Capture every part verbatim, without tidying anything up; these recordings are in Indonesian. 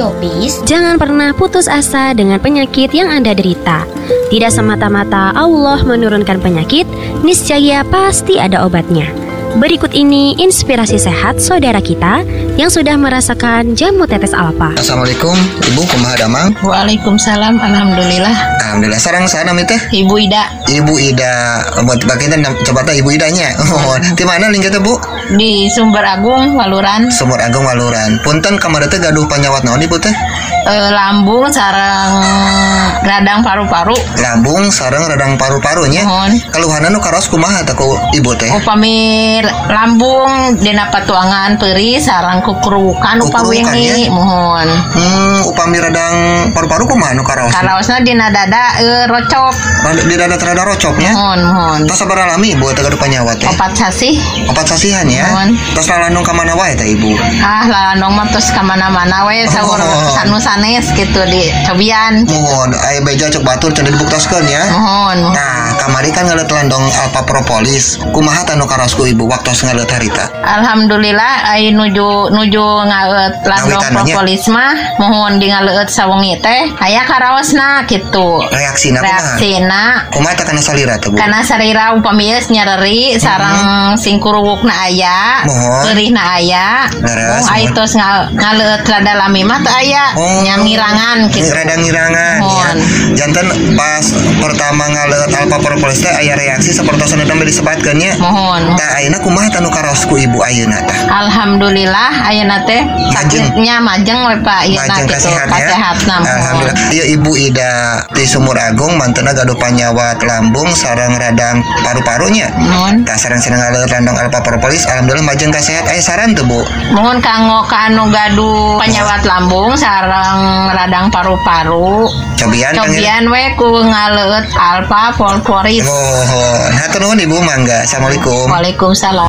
Radio Peace. Jangan pernah putus asa dengan penyakit yang Anda derita. Tidak semata-mata Allah menurunkan penyakit, niscaya pasti ada obatnya. Berikut ini inspirasi sehat saudara kita yang sudah merasakan jamu tetes alpa. Assalamualaikum, Ibu kumaha damang? Waalaikumsalam, alhamdulillah. Alhamdulillah. Sarang saya nama teh? Ibu Ida. Ibu Ida. Buat bagian coba teh Ibu Idanya. Oh, di mana lingkatnya Bu? Di Sumber Agung, Waluran. Sumber Agung Waluran. Punten kamari teh gaduh panyawat naon Ibu teh? E, lambung sareng radang paru-paru. Lambung sareng radang paru-parunya. Mohon. Keluhanan nu karos kumaha teh ku Ibu teh? Upami lambung dina patuangan peuri sareng kukurukan upami wingi. Mohon. Hmm, upami radang paru-paru kumaha nu karos? Karaosna dina dada e, rocop. Di dada terada rocopnya? Mohon, mohon. Tos sabar alami Ibu teh gaduh panyawat teh? Opat sasih. Opat sasihan ya. Mohon. Tos lalandung ka mana wae teh Ibu? Ah, lalandung mah tos ka mana-mana we saur Oh. sanu sanes gitu di cobian. Mohon, aya beja cek batur cenah dibuktaskeun ya. Mohon. Nah, kamari kan ngaleut landong alpa propolis. Kumaha tanu karosku Ibu waktos ngaleut harita? Alhamdulillah ai nuju nuju ngaeut landong Ngawitananya? propolis mah mohon di ngaleut sawengi teh aya karaosna kitu. Reaksina kumaha? Reaksina Kumaha teh kana salira teh Bu? kana sarira upami geus nyareri sareng sing kuruwukna aya, Mohon. peurihna aya. Leres, Oh ai mohon. tos nga- ngaleut rada lami mah teu aya. Oh. Nyangirangan Ini kitu. rada ngirangan ya. Mohon. Janten pas pertama ngaleut alpa propolis teh aya reaksi sapertos anu tambe disebatkeun nya. Mohon. Tah ayeuna kumaha tanu karosku Ibu ayeuna tah? Alhamdulillah ayeuna teh Majeng. sakitnya majeng we Pak ieu Majeng kitu kasehat ya. kasehatna. mohon. Alhamdulillah. Ieu Ibu Ida di Sumur Agung mantena gaduh panyawat lambung sareng radang paru-parunya. Mohon. Tah sareng cenah ngaleut landong alpa propolis alhamdulillah majeng kasehat. Aya saran teu Bu? Mohon kanggo ka anu gaduh panyawat lambung sareng radang paru-paru. Cobian panggil. Cobian we ku ngaleut alpa fosforis. Mohon. Hatur nuhun Ibu mangga. Assalamualaikum. Waalaikumsalam.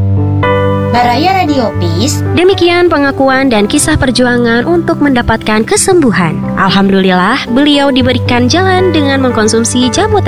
Baraya Radio Peace. Demikian pengakuan dan kisah perjuangan untuk mendapatkan kesembuhan. Alhamdulillah, beliau diberikan jalan dengan mengkonsumsi jamu